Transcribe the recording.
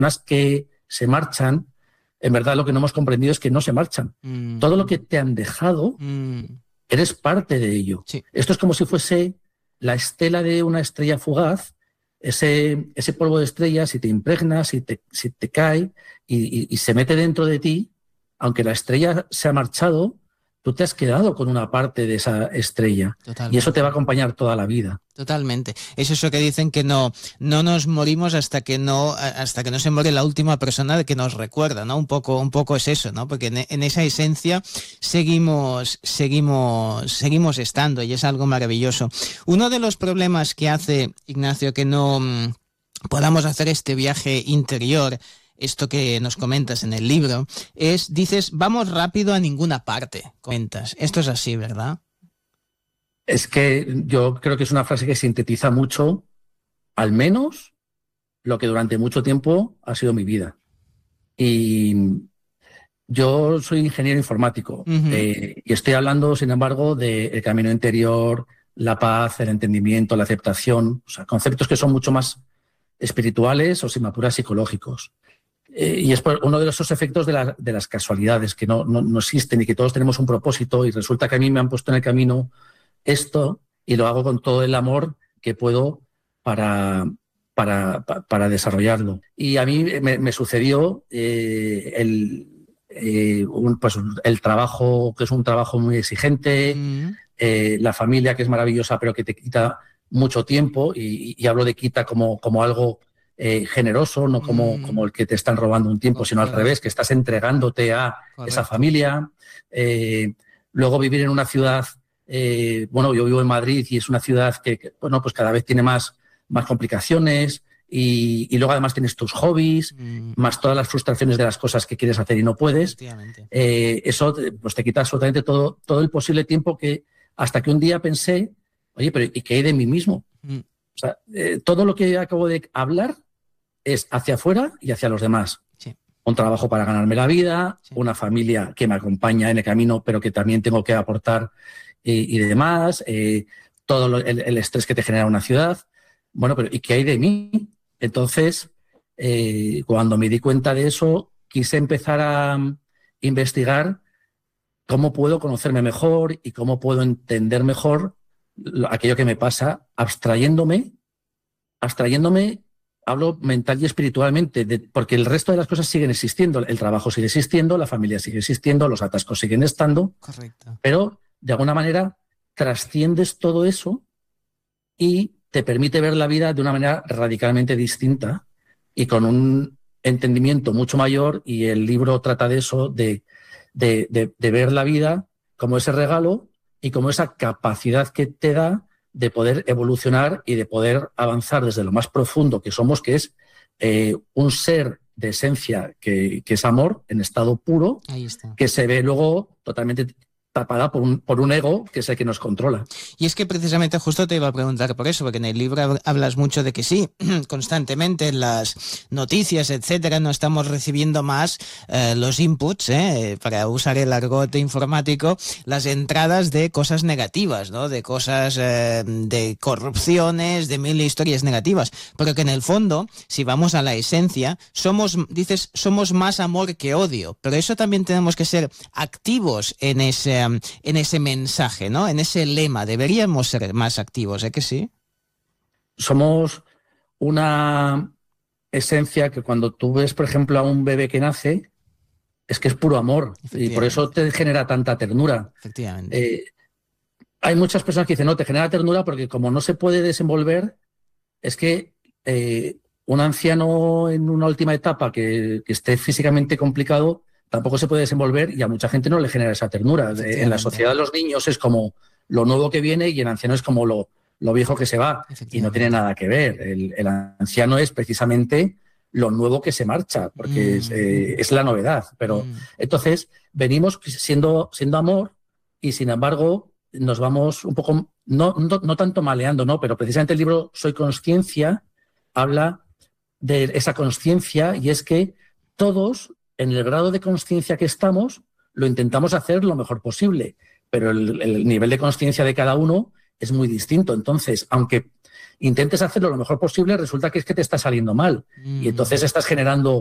que se marchan, en verdad lo que no hemos comprendido es que no se marchan. Todo lo que te han dejado, eres parte de ello. Sí. Esto es como si fuese la estela de una estrella fugaz, ese polvo de estrella, si te impregnas, si te cae y se mete dentro de ti, aunque la estrella se ha marchado, tú te has quedado con una parte de esa estrella. Totalmente. Y eso te va a acompañar toda la vida. Totalmente. Es eso que dicen, que no nos morimos hasta que no se muere la última persona que nos recuerda, ¿no? Un poco es eso, ¿no? Porque en esa esencia seguimos estando, y es algo maravilloso. Uno de los problemas que hace, Ignacio, que no podamos hacer este viaje interior, esto que nos comentas en el libro, dices, vamos rápido a ninguna parte, comentas. Esto es así, ¿verdad? Es que yo creo que es una frase que sintetiza mucho, al menos, lo que durante mucho tiempo ha sido mi vida. Y yo soy ingeniero informático, y estoy hablando, sin embargo, del camino interior, la paz, el entendimiento, la aceptación, o sea, conceptos que son mucho más espirituales o, si me apuras, psicológicos. Y es uno de esos efectos de las casualidades, que no existen y que todos tenemos un propósito, y resulta que a mí me han puesto en el camino esto y lo hago con todo el amor que puedo para desarrollarlo. Y a mí me sucedió el trabajo, que es un trabajo muy exigente, la familia, que es maravillosa, pero que te quita mucho tiempo, y hablo de quita como algo generoso, no como el que te están robando un tiempo, sino al revés, que estás entregándote a esa familia. Luego vivir en una ciudad, yo vivo en Madrid, y es una ciudad que pues cada vez tiene más complicaciones, y luego además tienes tus hobbies, más todas las frustraciones de las cosas que quieres hacer y no puedes. Eso pues te quita absolutamente todo el posible tiempo, que hasta que un día pensé, oye, pero ¿y qué hay de mí mismo? O sea, todo lo que acabo de hablar es hacia afuera y hacia los demás. Sí. Un trabajo para ganarme la vida, una familia que me acompaña en el camino, pero que también tengo que aportar y demás, todo el estrés que te genera una ciudad. Bueno, pero ¿y qué hay de mí? Entonces, cuando me di cuenta de eso, quise empezar a investigar cómo puedo conocerme mejor y cómo puedo entender mejor aquello que me pasa, abstrayéndome, hablo mental y espiritualmente, porque el resto de las cosas siguen existiendo. El trabajo sigue existiendo, la familia sigue existiendo, los atascos siguen estando. Correcto. Pero, de alguna manera, trasciendes todo eso y te permite ver la vida de una manera radicalmente distinta y con un entendimiento mucho mayor. Y el libro trata de eso, de ver la vida como ese regalo y como esa capacidad que te da de poder evolucionar y de poder avanzar desde lo más profundo que somos, que es un ser de esencia que es amor en estado puro. Ahí está. Que se ve luego totalmente tapada por un ego que es el que nos controla. Y es que precisamente justo te iba a preguntar por eso, porque en el libro hablas mucho de que sí, constantemente en las noticias, etcétera, no estamos recibiendo más los inputs, para usar el argot informático, las entradas de cosas negativas, ¿no? De cosas de corrupciones, de mil historias negativas, pero que en el fondo, si vamos a la esencia, somos más amor que odio, pero eso también tenemos que ser activos en ese mensaje, ¿no? En ese lema, deberíamos ser más activos, ¿que sí? Somos una esencia que, cuando tú ves, por ejemplo, a un bebé que nace, es que es puro amor, y por eso te genera tanta ternura. Efectivamente. Hay muchas personas que dicen, no, te genera ternura porque como no se puede desenvolver, es que un anciano en una última etapa que esté físicamente complicado tampoco se puede desenvolver, y a mucha gente no le genera esa ternura. En la sociedad, los niños es como lo nuevo que viene, y el anciano es como lo viejo que se va, y no tiene nada que ver. El anciano es precisamente lo nuevo que se marcha, porque es la novedad. Pero entonces venimos siendo amor, y sin embargo nos vamos un poco, no tanto maleando, ¿no? Pero precisamente el libro Soy Consciencia habla de esa consciencia, y es que todos, en el grado de consciencia que estamos, lo intentamos hacer lo mejor posible, pero el nivel de consciencia de cada uno es muy distinto. Entonces, aunque intentes hacerlo lo mejor posible, resulta que es que te está saliendo mal. Y entonces estás generando